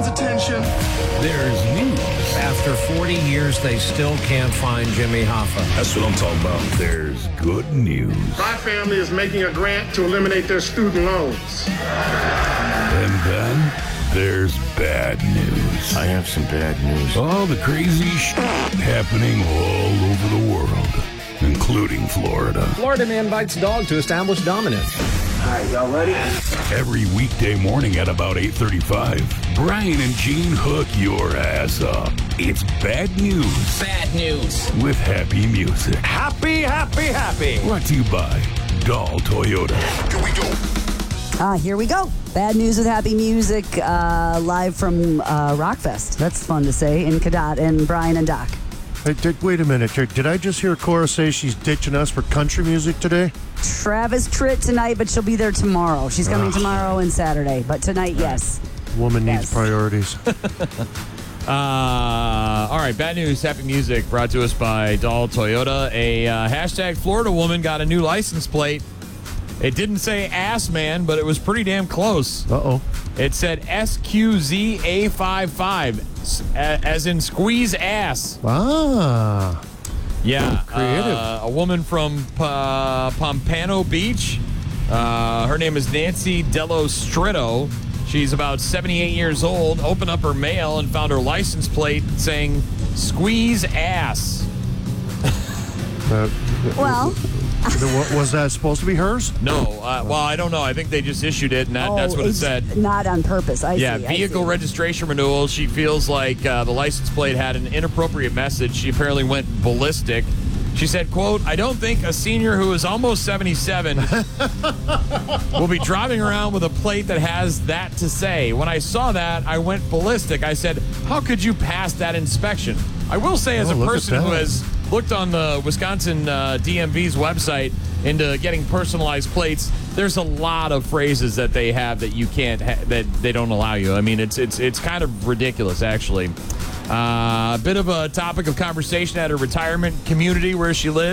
attention. There's news. After 40 years, they still can't find Jimmy Hoffa. That's what I'm talking about. There's good news. My family is making a grant to eliminate their student loans. And then there's bad news. I have some bad news. All the crazy happening all over the world, including Florida. Florida man bites dog to establish dominance. All right, y'all ready? Every weekday morning at about 8:35, Brian and Gene hook your ass up. It's bad news. Bad news. With happy music. Happy, happy, happy. Brought to you by Dahl Toyota. Here we go. Here we go. Bad news with happy music, live from Rockfest. That's fun to say in Cadott and Brian and Doc. Hey, wait a minute. Did I just hear Cora say she's ditching us for country music today? Travis Tritt tonight, but she'll be there tomorrow. She's coming tomorrow and Saturday, but tonight, yes. Woman needs priorities. All right, bad news, happy music, brought to us by Dahl Toyota. A hashtag Florida woman got a new license plate. It didn't say ass man, but it was pretty damn close. Uh-oh. It said SQZA55, as in squeeze ass. Ah. Yeah. Creative. A woman from Pompano Beach. Her name is Nancy Dello Stritto. She's about 78 years old. Opened up her mail and found her license plate saying squeeze ass. Well... Was that supposed to be hers? No. Well, I don't know. I think they just issued it, and that's what it said. Not on purpose. I see. Vehicle registration renewal. She feels like the license plate had an inappropriate message. She apparently went ballistic. She said, quote, "I don't think a senior who is almost 77 will be driving around with a plate that has that to say. When I saw that, I went ballistic. I said, how could you pass that inspection?" I will say, as a person who has looked on the Wisconsin DMV's website into getting personalized plates, there's a lot of phrases that they have that you can't, that they don't allow you. I mean, it's kind of ridiculous, actually. A bit of a topic of conversation at a retirement community where she lives.